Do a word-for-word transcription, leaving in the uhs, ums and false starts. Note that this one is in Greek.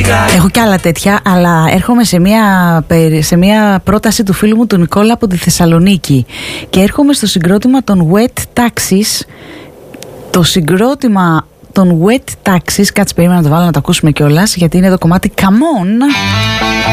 Έχω κι άλλα τέτοια, αλλά έρχομαι σε μια, σε μια πρόταση του φίλου μου του Νικόλα από τη Θεσσαλονίκη. Και έρχομαι στο συγκρότημα των Wet Taxis. Το συγκρότημα των Wet Taxis, κάτσε περίμενα να το βάλω να το ακούσουμε κιόλας, γιατί είναι το κομμάτι Come On.